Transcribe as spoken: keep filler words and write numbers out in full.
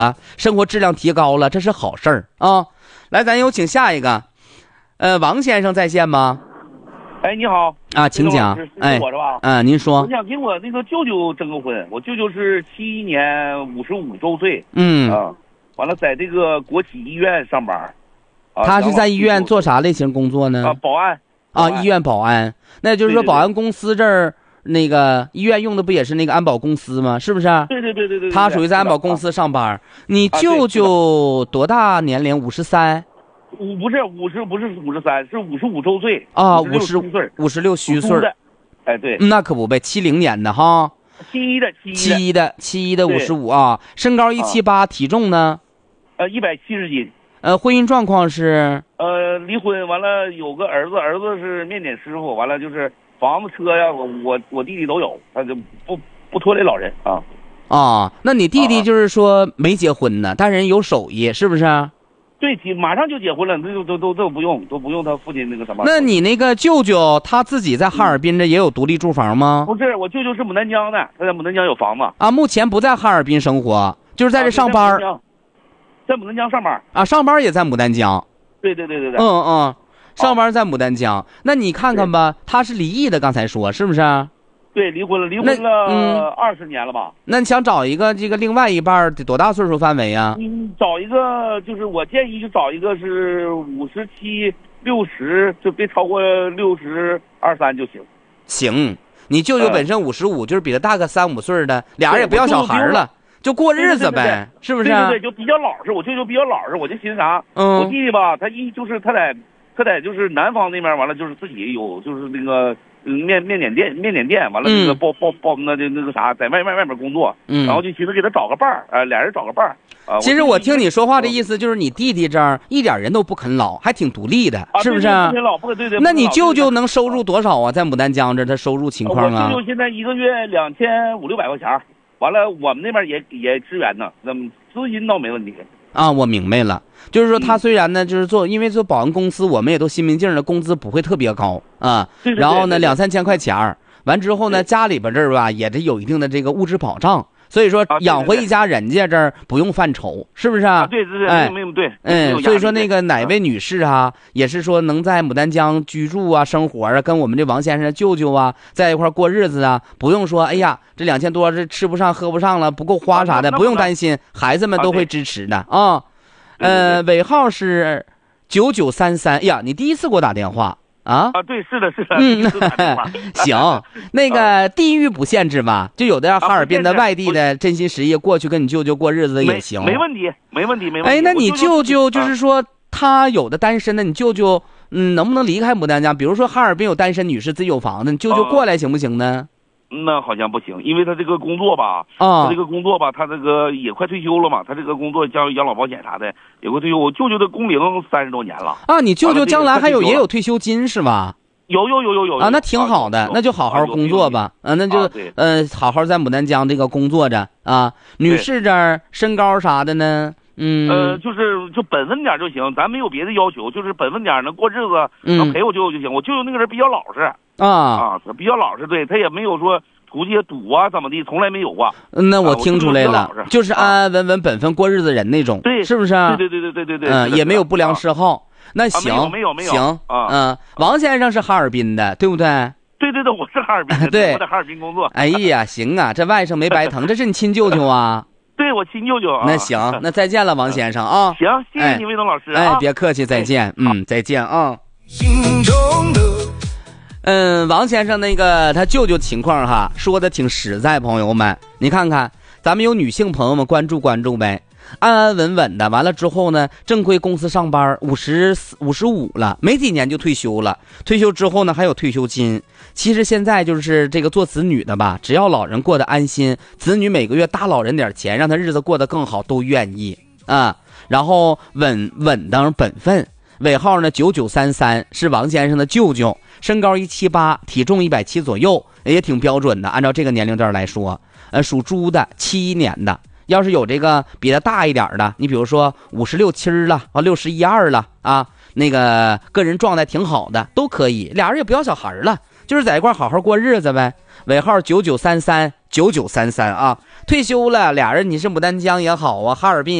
啊，生活质量提高了，这是好事儿啊。来，咱有请下一个，呃，王先生在线吗？ 哎，你好啊，请讲。 哎，是我是吧？ 嗯，您说。 我想给我那个舅舅征个婚，我舅舅是七一年五十五周岁。 嗯啊，完了，在这个国企医院上班。啊、 他是在医院做啥类型工作呢？ 啊，保安。 啊，医院保安。那就是说，保安公司这儿那个医院用的不也是那个安保公司吗？是不是？ 对对对对对。 他属于在安保公司上班。你舅舅多大年龄？五十三。 五不是五十，不是五十三，是五十五周岁啊，五十岁， 五十六虚岁。 哎，对， 那可不呗，七零年的哈， 七一的， 七一的，七一的五十五啊，身高一七八，体重呢？ 呃，一百七十斤。 呃，婚姻状况是？ 呃，离婚完了，有个儿子，儿子是面点师傅，完了就是房子车呀，我我我弟弟都有，他就不不拖累老人啊。 啊，那你弟弟就是说没结婚呢，但人有手艺，是不是？ 对，马上就结婚了，这都都都都不用，都不用他父亲那个什么。 那你那个舅舅他自己在哈尔滨这也有独立住房吗？ 不是，我舅舅是牡丹江的，他在牡丹江有房子。 啊，目前不在哈尔滨生活，就是在这上班。 啊、在牡丹江上班。 啊，上班也在牡丹江。 对对对对对。 嗯嗯，上班在牡丹江。哦、那你看看吧，他是离异的，刚才说是不是？ 对，离婚了，离婚了二十年了吧？ 那你想找一个这个另外一半得多大岁数范围啊？ 嗯，找一个就是我建议就找一个是五十七、六十，就别超过六十二三就行。 行，你舅舅本身五十五，就是比他大个三五岁的，俩人也不要小孩了，就过日子呗，是不是？ 对对对，就比较老实。我舅舅比较老实，我就寻思啥？ 嗯， 我弟弟吧，他一就是他在他在就是南方那边，完了就是自己有就是那个。嗯，面面点店，面点店，完了那个包包包那那那个啥，在外外外面工作，嗯，然后就寻思给他找个伴儿，啊、呃，俩人找个伴儿，啊。 其实我听你说话的意思就是，你弟弟这儿一点人都不肯老，还挺独立的， 啊、 是不是？ 不肯老，不对对。 那你舅舅能收入多少啊？在牡丹江这他收入情况啊？ 我舅舅现在一个月两千五六百块钱，完了我们那边也也支援呢，那么资金倒没问题。 啊，我明白了，就是说他虽然呢，就是做，因为做保安公司，我们也都心明镜的，工资不会特别高啊， 对对对， 然后呢，两三千块钱完之后呢，家里边这儿吧，也得有一定的这个物质保障，所以说养活一家人家这儿不用犯愁，是不是啊？ 对对对， 哎， 没有对， 嗯，所以说那个哪位女士啊，也是说能在牡丹江居住啊、生活啊，跟我们这王先生的舅舅啊在一块过日子啊，不用说，哎呀，这两千多这吃不上喝不上了，不够花啥的，不用担心，孩子们都会支持的啊。呃，尾号是九九三三。哎呀，你第一次给我打电话啊？ 啊，对，是的，是的。 嗯，行，那个地域不限制吧？就有的哈尔滨的、外地的真心实意过去跟你舅舅过日子也行。 没问题，没问题，没问题。 哎，那你舅舅就是说他有的单身的，你舅舅嗯能不能离开牡丹江？比如说哈尔滨有单身女士自己有房子，你舅舅过来行不行呢？ 那好像不行，因为他这个工作吧， 啊， 他这个工作吧，他这个也快退休了嘛，他这个工作交养老保险啥的也快退休。我舅舅的工龄三十多年了啊，你舅舅将来还有也有退休金是吧？ 有有有有有啊，那挺好的，那就好好工作吧。啊，那就呃好好在牡丹江这个工作着啊。女士这儿身高啥的呢？嗯， 呃，就是就本分点就行，咱没有别的要求，就是本分点能过日子，能陪我舅舅就行。我舅舅那个人比较老实。 啊啊，他比较老实，对他也没有说出去赌啊怎么的，从来没有过。 那我听出来了，啊、就是安安稳稳、本分过日子人那种， 对， 是不是？ 对对对对对对对。 嗯，也没有不良嗜好。那行， 啊、没有没有没有。 行啊， 嗯，王先生是哈尔滨的，对不对？ 对对对，我是哈尔滨的， 对， 我在哈尔滨工作。 哎呀，行啊，这外甥没白疼，这是你亲舅舅啊？ 对，我亲舅舅啊。 那行，那再见了，王先生啊。 行，谢谢你，魏东老师。 哎，别客气，再见。嗯，再见啊。 心中的。 嗯，王先生那个他舅舅情况哈，说的挺实在，朋友们，你看看，咱们有女性朋友们关注关注呗，安安稳稳的，完了之后呢，正规公司上班，五十五十五了，没几年就退休了，退休之后呢还有退休金。其实现在就是这个做子女的吧，只要老人过得安心，子女每个月搭老人点钱，让他日子过得更好，都愿意啊。然后稳稳当本分。尾号呢九九三三是王先生的舅舅，身高一七八，体重一百七左右，也挺标准的。按照这个年龄段来说，呃，属猪的，七一年的。要是有这个比他大一点的，你比如说五十六七了啊，六十一二了啊，那个个人状态挺好的，都可以。俩人也不要小孩了，就是在一块好好过日子呗。尾号九九三三九九三三啊。退休了，俩人你是牡丹江也好啊，哈尔滨